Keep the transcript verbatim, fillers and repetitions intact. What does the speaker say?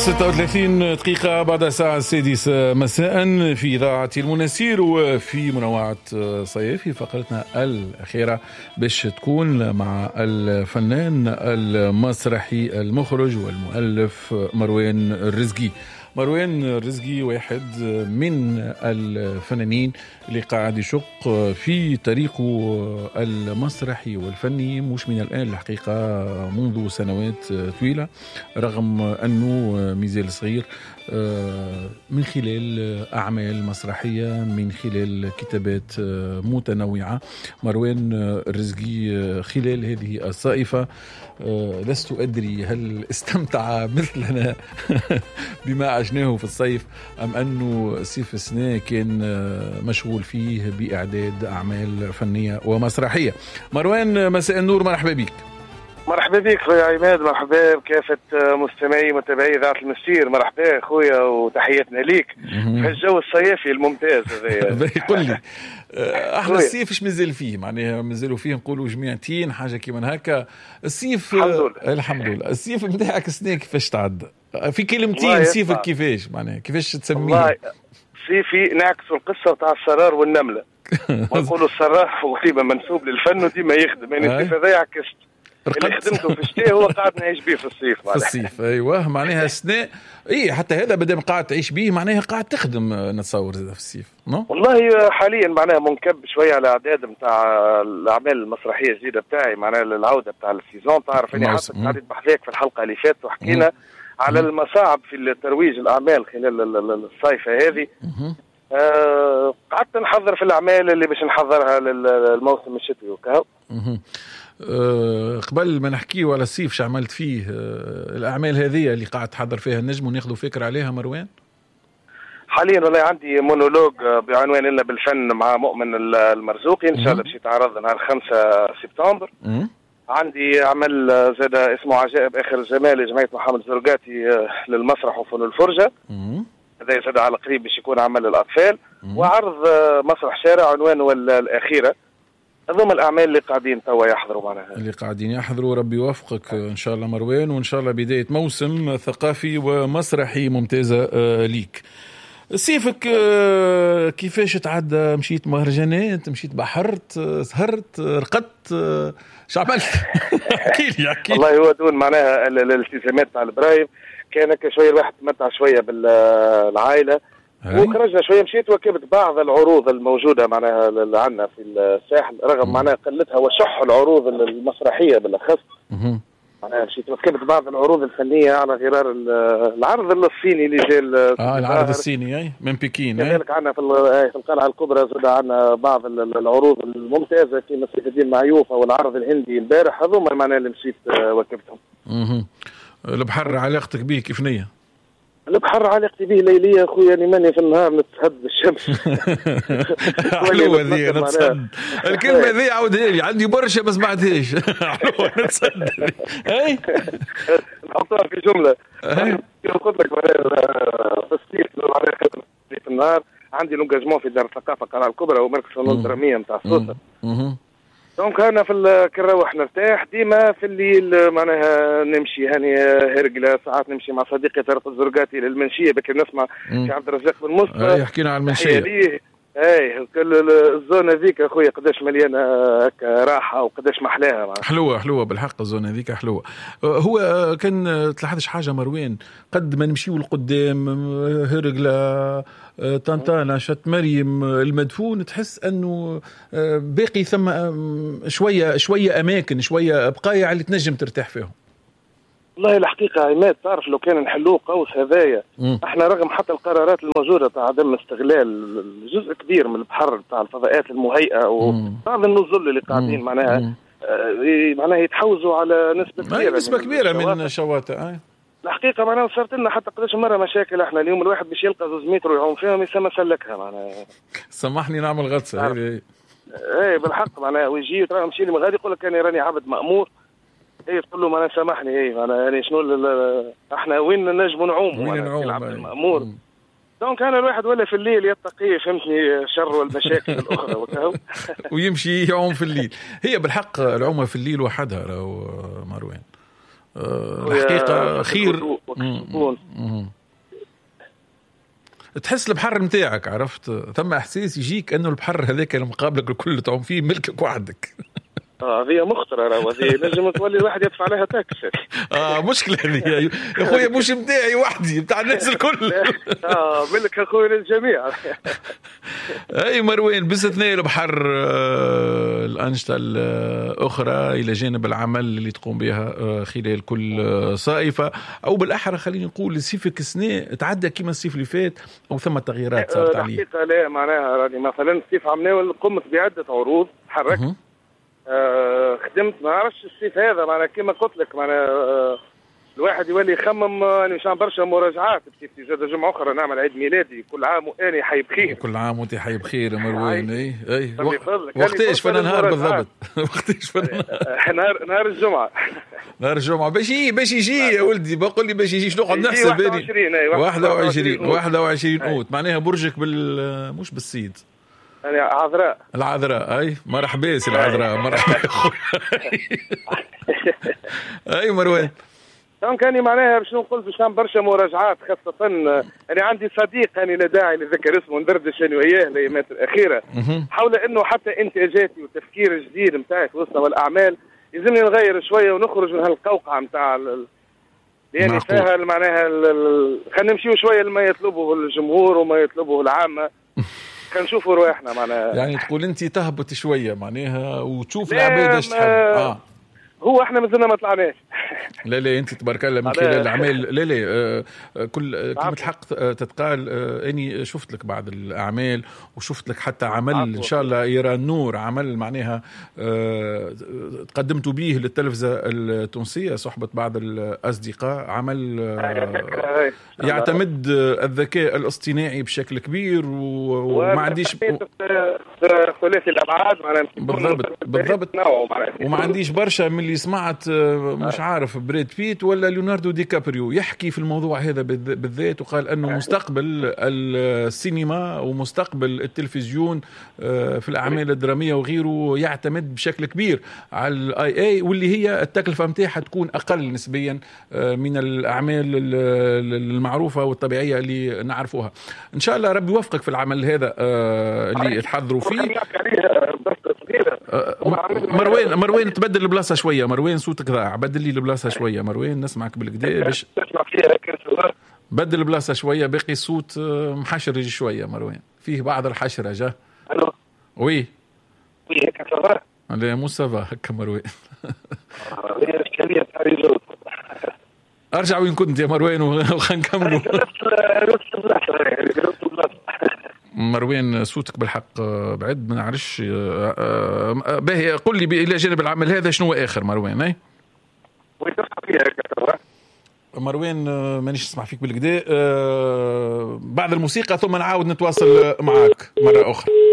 ستة وثلاثين دقيقة بعد الساعة السادسة مساء في إذاعة المنسير وفي منوعة صيف في فقرتنا الأخيرة باش تكون مع الفنان المسرحي المخرج والمؤلف مروان الرزقي. مروان الرزقي واحد من الفنانين اللي قاعد يشق في طريقه المسرحي والفني مش من الآن الحقيقة، منذ سنوات طويلة، رغم أنه ميزال صغير، من خلال أعمال مسرحية، من خلال كتابات متنوعة. مروان الرزقي خلال هذه الصائفة لست أدري هل استمتع مثلنا بما عشناه في الصيف أم أنه صيف السنة كان مشغول فيه بإعداد أعمال فنية ومسرحية. مروان، مساء النور، مرحبا بك. مرحبا بك خويا عماد، مرحبا بكافة مستمعي متابعي إذاعة المنسير. مرحبا خويا وتحياتنا ليك في الجو الصيفي الممتاز هذا. قل لي احنا الصيف ايش مازال فيه؟ معناها مازالوا فيه نقولوا جميعتين حاجه كيما هكا. الصيف الحمد لله الحمد لله. الصيف نتاعك السنه كيفاش تعدى؟ في كلمتين صيفك كيفاش؟ معناها كيفاش تسميه؟ والله صيفي نعكس القصه تاع السرار والنمله. ونقولوا السرار هو ديما منسوب للفن وديما يخدم، يعني الصيف هذا عكست اللي خدمته في الشتاء هو قاعد نعيش به في الصيف. في الصيف ايوه، معناها السنة اي حتى هذا بدل قاعد تعيش به معناها قاعد تخدم، نتصور زاد في الصيف. نو والله حاليا معناها منكب شويه على اعداد نتاع الاعمال المسرحيه الجديده بتاعي، معناها العوده بتاع السيزون. تعرف اني حاطط قاعد بحذاك في الحلقه اللي فاتت وحكينا على المصاعب في الترويج الاعمال خلال الصيفه هذه. آه قعدت نحضر في الاعمال اللي باش نحضرها للموسم الشتوي وكهو. أه قبل ما نحكيه على الصيف شو عملت فيه، أه الأعمال هذه اللي قاعد تحضر فيها النجم وناخذوا فكرة عليها مروان؟ حاليا والله عندي مونولوج بعنوان إلا بالفن مع مؤمن المرزوقي، إن شاء الله باش يتعرض نهار خمسة سبتمبر. مم. عندي عمل زاد اسمه عجائب آخر الجمال لجمعية محمد زرقاتي للمسرح وفنون الفرجة. مم. هذا زاد على قريب باش يكون عمل للأطفال. مم. وعرض مسرح شارع عنوانه الأخيرة. هذوما الأعمال اللي قاعدين توا يحضروا معنا، اللي قاعدين يحضروا. ربي يوفقك إن شاء الله مروان، وإن شاء الله بداية موسم ثقافي ومسرحي ممتازة ليك. صيفك كيفاش تعدى؟ مشيت مهرجانات، مشيت بحرت، سهرت، رقدت، شو عملت؟ احكي لي احكي لي. والله هو دون معناها الالتزامات تاع البرايم كان شويه الواحد تمتع شويه بالعائله وخرجنا شويه، مشيت وكبت بعض العروض الموجوده معناها اللي عندنا في الساحل، رغم معناها قلتها وشح العروض المسرحيه بالاخص. معناها مشيت وكبت بعض العروض الفنيه على غرار العرض الصيني اللي جاء. اه العرض الصيني اي من بكين. كذلك عندنا في في القلعه الكبرى زاد عندنا بعض العروض الممتازه في مسجد الدين معيوفه والعرض الهندي البارح. هذوما معناها اللي مشيت وكبتهم. اها البحر علاقتك به كيف نيه؟ البحر علاقتي به ليلية أخويا، أنا ماني في النهار نتسهد بالشمس. حلوة ذي نتسهد، الكلمة ذي عودها لي، عندي برشا ما سمعتهاش. حلوة نتسهد. أي نحطها في جملة. قلت لك في الصيف في النهار عندي لونجاجمون في دار الثقافة القلعة الكبرى ومركز فنون الدرامية نتاع الصوصة. دونك انا في كنروح نرتاح ديما في الليل، معناها نمشي هاني هرقله ساعات نمشي مع صديقي طارق الزرقاتي للمنشيه بكي نسمع في عبد الرزاق بن مصطفى. اي حكينا على المنشيه. اي كل الزونه هذيك اخويا قداش مليانه هكا راحه وقداش محلاها. حلوه حلوه بالحق الزونه هذيك حلوه. هو كان تلاحظش حاجه مروان، قد ما نمشيو لقدام هرقله طنطانة شت مريم المدفون تحس انه باقي ثم شويه شويه اماكن شويه بقايع اللي تنجم ترتاح فيهم. والله الحقيقة عماد تعرف لو كان نحلوه قوس هذايا، احنا رغم حتى القرارات الموجودة تاع عدم استغلال جزء كبير من البحر تاع الفضاءات المهيئة وبعض النزل اللي قاعدين معناها آه معناها يتحوزوا على نسبة كبيرة نسبة كبيرة من الشواطئ. آه. الحقيقة معناها صارت لنا حتى قداش مرة مشاكل. احنا اليوم الواحد باش يلقى زوز متر ويعوم فيهم يسمى سلكها معناها. سمحني نعمل غطسة. ايه بالحق معناها ويجي ترى مشي لي من غادي يقول لك انا راني عبد مأمور. ايه تقول له ما انا سامحني ايه انا يعني شنو احنا وين نجم نعوم وين نعوم المأمور. دونك انا الواحد ولا في الليل يتقي فهمتني شر والمشاكل الاخرى وكهو ويمشي يعوم في الليل. هي بالحق العومه في الليل وحدها راهو مروان. الحقيقه خير وقت تكون تحس البحر متاعك، عرفت؟ ثم احساس يجيك انه البحر هذاك اللي مقابلك الكل تعوم فيه ملكك وحدك. اه هذه مخطره، راهو هذه نجم تولي الواحد يدفع عليها تاكس. اه مشكله هذه يا اخويا، مش متاعي وحدي، بتاع الناس الكل. اه ملك اخويا للجميع. اي مروان، باستثناء البحر آه الانشطه الاخرى الى جانب العمل اللي تقوم بها آه خلال كل آه صائفه، او بالاحرى خلينا نقول صيفك السنه تعدى كيما الصيف اللي فات او ثم تغييرات صارت عليه؟ الحقيقه لا، معناها راني مثلا الصيف عملنا قمت بعده عروض تحركت. آه خدمت ما عرفش الصيف هذا معنا كما قلت لك معنا آه الواحد يولي يخمم اني مشان برشا مراجعات في زاد جمعه اخرى نعمل عيد ميلادي كل عام واني حي بخير. كل عام وانت حي بخير يا مروان. اي اي وقتاش فانا نهار بالضبط؟ وقتاش فانا نهار نهار الجمعه. نهار الجمعه باش يجي باش يجي يا ولدي، بقول لي باش يجي شنو نقعد نحسب بالي واحد وعشرين واحد وعشرين اوت معناها برجك بال مش بالسيد يعني عذراء العذراء. اي مرحبا سي العذراء، مرحبا يا خويا. اي مروان كان كاني معناها باش نقول باش نعمل برشا مراجعات، خاصة أنا عندي صديق أنا لا داعي لذكر اسمه ندردش أنا وياه الأيامات الأخيرة حول إنه حتى إنتاجاتي وتفكير جديد نتاعي في وسط الأعمال يلزمني نغير شوية ونخرج من هالقوقعة نتاع يعني فيها معناها خلينا نمشيو شوية لما يطلبه الجمهور وما يطلبه العامة، خلينا نشوفوا رواحنا معناها. يعني تقول أنت تهبط شوية معناها وتشوف العباد ايش تحب. آه هو احنا مازلنا ما طلعناش. لا لا انت تبارك الله من خلال الاعمال. لا لا آه كل كلمه الحق تتقال. آه اني شفت لك بعض الاعمال وشفت لك حتى عمل ان شاء الله يرى النور، عمل معناها آه تقدمت به للتلفزه التونسيه صحبه بعض الاصدقاء، عمل آه يعتمد الذكاء الاصطناعي بشكل كبير وما عنديش ثلاثي الابعاد بالضبط بالضبط، وما عنديش برشا من اللي سمعت مش عارف بريد بيت ولا ليوناردو دي كابريو يحكي في الموضوع هذا بالذات، وقال أنه مستقبل السينما ومستقبل التلفزيون في الأعمال الدرامية وغيره يعتمد بشكل كبير على الاي اي، واللي هي التكلفة متاعها تكون أقل نسبيا من الأعمال المعروفة والطبيعية اللي نعرفوها. إن شاء الله ربي يوفقك في العمل هذا اللي تحضروا فيه. مروان مروان تبدل البلاصة شوية، مروان صوتك ضاع، بدل لي البلاصة شوية مروان نسمعك بالكدا باش بدل البلاصة شوية، باقي الصوت محشرج شوية مروان، فيه بعض الحشرجة. الو وي وي هكا صافا؟ لا مو صافا هكا مروان. ارجع وين كنت يا مروان وخلينا نكملوا. مروان صوتك بالحق بعد ما نعرفش. باهي قل لي الى جانب العمل هذا شنو اخر مروان؟ اي مروان مانيش اسمع فيك بالكدا. بعد الموسيقى ثم نعاود نتواصل معك مرة أخرى.